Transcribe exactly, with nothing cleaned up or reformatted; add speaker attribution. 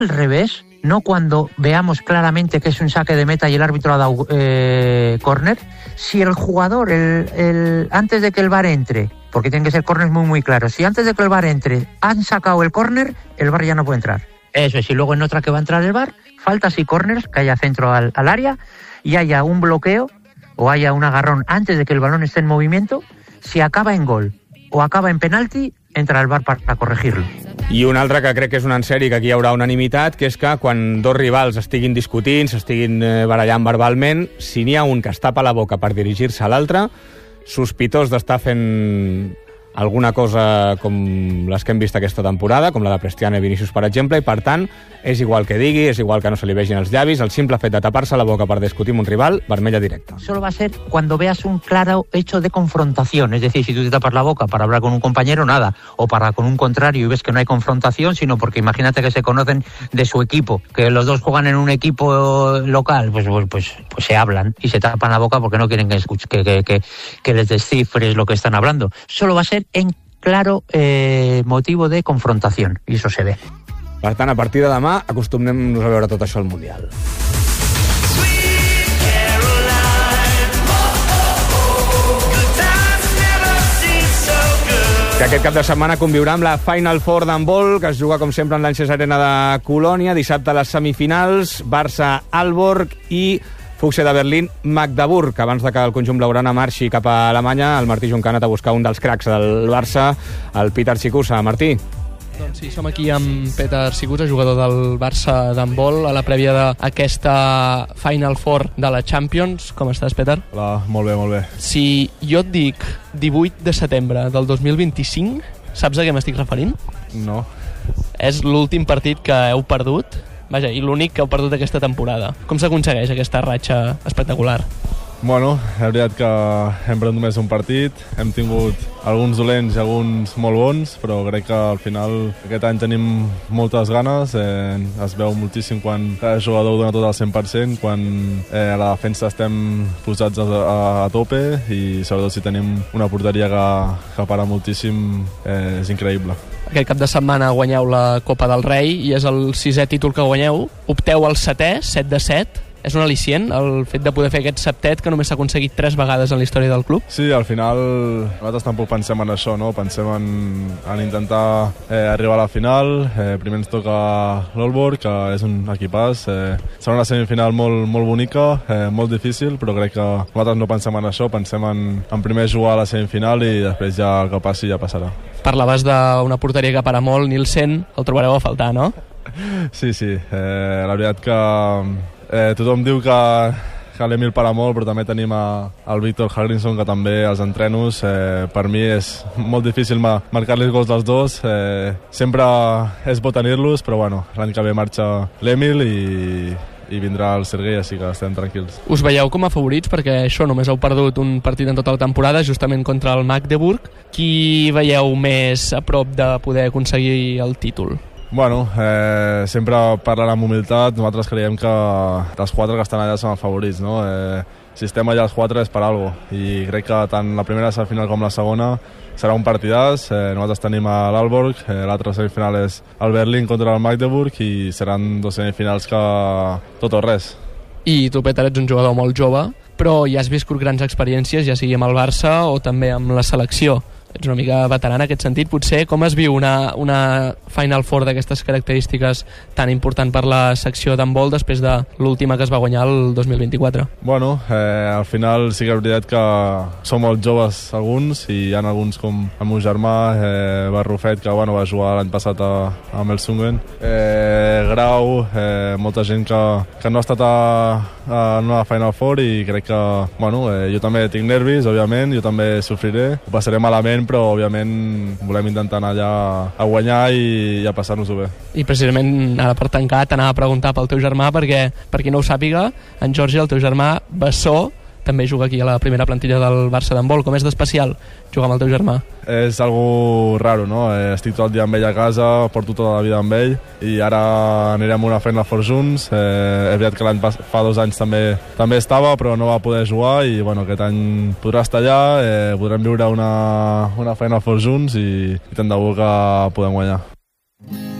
Speaker 1: al revés, no cuando veamos claramente que es un saque de meta y el árbitro ha dado eh, córner. Si el jugador, el, el, antes de que el V A R entre, porque tienen que ser córneres muy muy claros, si antes de que el V A R entre han sacado el córner, el V A R ya no puede entrar. Eso es, y luego en otra que va a entrar el V A R, faltas y córners, que haya centro al, al área y haya un bloqueo o haya un agarrón antes de que el balón esté en movimiento. Si acaba en gol o acaba en penalti, entra el V A R per corregir-lo.
Speaker 2: I un altre que crec que és un encert i que aquí hi haurà unanimitat, que és que quan dos rivals estiguin discutint, s'estiguin barallant verbalment, si n'hi ha un que es tapa la boca per dirigir-se a l'altre, sospitós d'estar fent alguna cosa com les que hem vist aquesta temporada, com la de Prestiano i Vinícius, per exemple, i per tant, és igual que digui, és igual que no se li vegin els llavis, el simple fet de tapar-se la boca per discutir amb un rival, vermella directa.
Speaker 1: Solo va a ser cuando veas un claro hecho de confrontación, es decir, si tú te tapas la boca para hablar con un compañero, nada, o para con un contrario y ves que no hay confrontación, sino porque imagínate que se conocen de su equipo, que los dos juegan en un equipo local, pues pues pues, pues se hablan y se tapan la boca porque no quieren que, escuch- que, que, que, que les descifres lo que están hablando. Solo va a ser en claro eh, motivo de confrontación, i això se ve.
Speaker 2: Per tant, a partir de demà acostumem-nos a veure tot això al Mundial. Que aquest cap de setmana conviurà amb la Final Four d'handbol, que es juga com sempre en l'Anxes Arena de Colònia, dissabte a les semifinals, Barça-Aalborg i Fuchse de Berlín, Magdeburg. Abans de que el conjunt blaugrana marxi cap a Alemanya, el Martí Junca ha anat a buscar un dels cracs del Barça, el Peter Sikusa. Martí.
Speaker 3: Doncs sí, som aquí amb Peter Sikusa, jugador del Barça d'handbol, a la prèvia d'aquesta Final Four de la Champions. Com estàs, Peter?
Speaker 4: Hola, molt bé, molt bé.
Speaker 3: Si jo et dic divuit de setembre del dos mil vint-i-cinc, saps a què m'estic referint?
Speaker 4: No.
Speaker 3: És l'últim partit que heu perdut, vaja, i l'únic que heu perdut aquesta temporada. Com s'aconsegueix aquesta ratxa espectacular?
Speaker 4: Bueno, és veritat que hem perdut només un partit, hem tingut alguns dolents i alguns molt bons, però crec que al final aquest any tenim moltes ganes, eh, es veu moltíssim quan cada jugador dona tot al cent per cent, quan eh, a la defensa estem posats a, a, a tope i sobretot si tenim una porteria que, que para moltíssim, eh, és increïble.
Speaker 3: Aquest cap de setmana guanyeu la Copa del Rei i és el sisè títol que guanyeu. Opteu al setè, set de set. És un al·licient el fet de poder fer aquest septet que només s'ha aconseguit tres vegades en la història del club?
Speaker 4: Sí, al final nosaltres tampoc pensem en això, no? Pensem en, en intentar eh, arribar a la final. Eh, primer ens toca l'Aalborg, que és un equipàs. Eh, serà una semifinal molt, molt bonica, eh, molt difícil, però crec que nosaltres no pensem en això, pensem en, en primer jugar a la semifinal i després ja el que passi ja passarà.
Speaker 3: Parlaves d'una porteria que para molt, Nielsen, el trobareu a faltar, no?
Speaker 4: Sí, sí, eh, la veritat que eh, tothom diu que, que l'Emil para molt, però també tenim a, el Víctor Hagrinson, que també als entrenos, eh, per mi és molt difícil ma, marcar-los gols dels dos, eh, sempre és bo tenir-los, però bueno, l'any que ve marxa l'Emil i, i vindrà el Sergei, així que estem tranquils.
Speaker 3: Us veieu com a favorits, perquè això només heu perdut un partit en tota la temporada, justament contra el Magdeburg. Qui veieu més a prop de poder aconseguir el títol?
Speaker 4: Bueno, eh, sempre parlant amb humilitat, nosaltres creiem que els quatre que estan allà són els favorits, no? Eh, si estem allà els quatre és per alguna cosa, i crec que tant la primera semifinal com la segona serà un partidàs. Eh, nosaltres tenim a l'Aalborg, eh, l'altra semifinal és el Berlín contra el Magdeburg i seran dos semifinals que tot o res.
Speaker 3: I tu, Peter, ets un jugador molt jove, però ja has viscut grans experiències, ja sigui amb el Barça o també amb la selecció. Ets una mica veterà en aquest sentit. Potser com es viu una, una Final Four d'aquestes característiques tan important per la secció d'handbol després de l'última que es va guanyar el dos mil vint-i-quatre?
Speaker 4: Bueno, eh, al final sí que és veritat que som molt joves alguns i hi ha alguns com el meu germà, eh, Barrufet, que bueno, va jugar l'any passat a, a Melsungen, eh, Grau, eh, molta gent que, que no ha estat a, a una Final Four i crec que bueno, eh, jo també tinc nervis, òbviament, jo també sofriré, ho passaré malament, però òbviament volem intentar anar allà a guanyar i a passar-nos-ho bé.
Speaker 3: I precisament ara per tancar t'anava a preguntar pel teu germà, perquè per qui no ho sàpiga, en Jordi, el teu germà Bessó, també juga aquí a la primera plantilla del Barça d'handbol. Com és d'especial jugar amb el teu germà?
Speaker 4: És algo raro, no? Estic tot el dia amb ell a casa, porto tota la vida amb ell i ara anirem a una Final Four junts. Eh, és veritat que l'any fa dos anys també també estava, però no va poder jugar i bueno, aquest any podrà estar allà, eh, podrem viure una, una Final Four junts i, i tant de bo que podem guanyar.